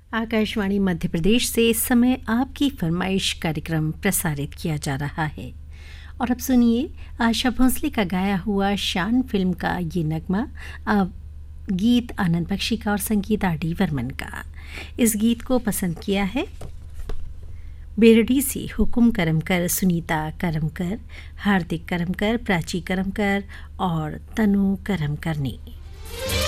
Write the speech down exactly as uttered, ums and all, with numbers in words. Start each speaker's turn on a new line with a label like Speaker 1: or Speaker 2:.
Speaker 1: आकाशवाणी मध्य प्रदेश से इस समय आपकी फरमाइश कार्यक्रम प्रसारित किया जा रहा है। और अब सुनिए आशा भोसले का गाया हुआ शान फिल्म का ये नगमा। अब गीत आनंद बख्शी का और संगीत आर डी वर्मन का। इस गीत को पसंद किया है बेरडी से हुकुम करमकर, सुनीता करमकर, हार्दिक करमकर, प्राची करमकर और तनु करमकर ने।